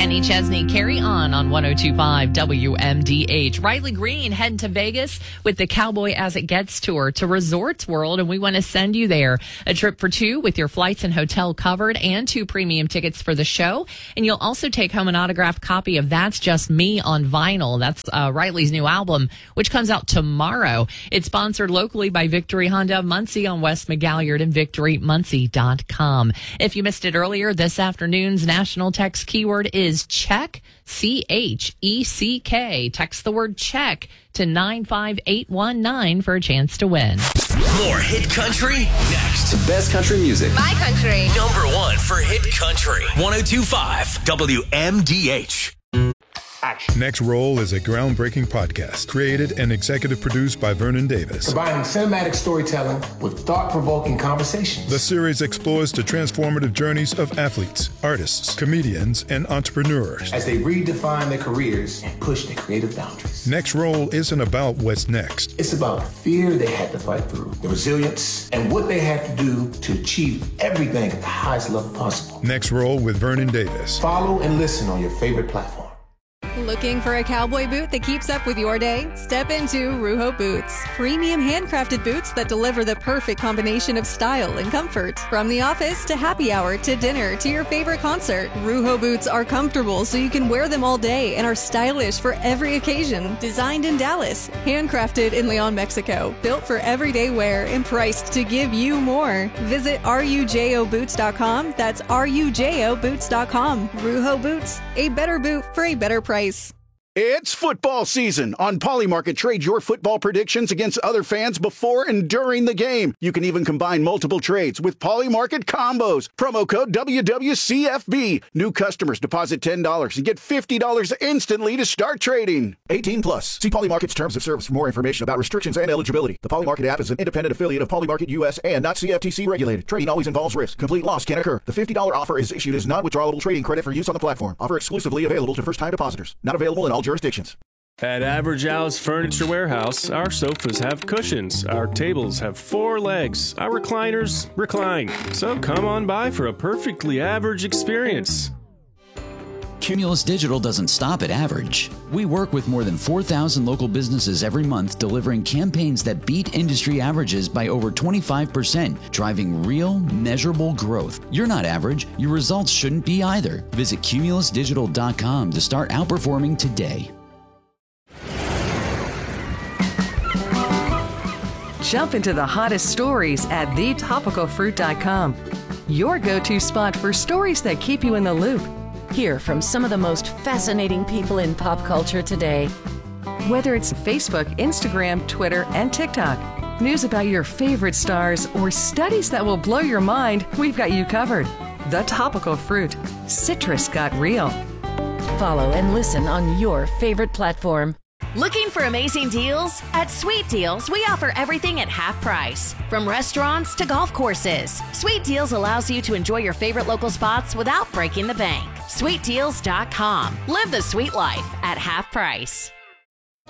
Kenny Chesney, Carry On 102.5 WMDH. Riley Green heading to Vegas with the Cowboy As It Gets tour to Resorts World, and we want to send you there. A trip for two with your flights and hotel covered and 2 premium tickets for the show. And you'll also take home an autographed copy of That's Just Me on vinyl. That's Riley's new album, which comes out tomorrow. It's sponsored locally by Victory Honda of Muncie on West McGalliard and victorymuncie.com. If you missed it earlier, this afternoon's national text keyword is check, CHECK. Text the word check to 95819 for a chance to win. More hit country next. Best country music. My country. Number 1 for hit country. 102.5 WMDH. Next Roll is a groundbreaking podcast created and executive produced by Vernon Davis. Combining cinematic storytelling with thought-provoking conversations. The series explores the transformative journeys of athletes, artists, comedians, and entrepreneurs as they redefine their careers and push their creative boundaries. Next Roll isn't about what's next. It's about the fear they had to fight through, the resilience, and what they had to do to achieve everything at the highest level possible. Next Roll with Vernon Davis. Follow and listen on your favorite platform. Looking for a cowboy boot that keeps up with your day? Step into Ruho Boots. Premium handcrafted boots that deliver the perfect combination of style and comfort. From the office to happy hour to dinner to your favorite concert, Ruho Boots are comfortable so you can wear them all day and are stylish for every occasion. Designed in Dallas, handcrafted in Leon, Mexico. Built for everyday wear and priced to give you more. Visit rujoboots.com. That's rujoboots.com. Ruho Boots, a better boot for a better price. It's football season. On Polymarket, trade your football predictions against other fans before and during the game. You can even combine multiple trades with Polymarket combos. Promo code WWCFB. New customers deposit $10 and get $50 instantly to start trading. 18 plus. See Polymarket's terms of service for more information about restrictions and eligibility. The Polymarket app is an independent affiliate of Polymarket US and not CFTC regulated. Trading always involves risk. Complete loss can occur. The $50 offer is issued as non-withdrawable trading credit for use on the platform. Offer exclusively available to first-time depositors. Not available in all jurisdictions. At Average Al's Furniture Warehouse, our sofas have cushions, our tables have 4 legs, our recliners recline. So come on by for a perfectly average experience. Cumulus Digital doesn't stop at average. We work with more than 4,000 local businesses every month, delivering campaigns that beat industry averages by over 25%, driving real, measurable growth. You're not average. Your results shouldn't be either. Visit cumulusdigital.com to start outperforming today. Jump into the hottest stories at thetopicalfruit.com. Your go-to spot for stories that keep you in the loop. Hear from some of the most fascinating people in pop culture today. Whether it's Facebook, Instagram, Twitter, and TikTok, news about your favorite stars, or studies that will blow your mind, we've got you covered. The Topical Fruit. Citrus got real. Follow and listen on your favorite platform. Looking for amazing deals? At Sweet Deals, we offer everything at half price. From restaurants to golf courses, Sweet Deals allows you to enjoy your favorite local spots without breaking the bank. SweetDeals.com. Live the sweet life at half price.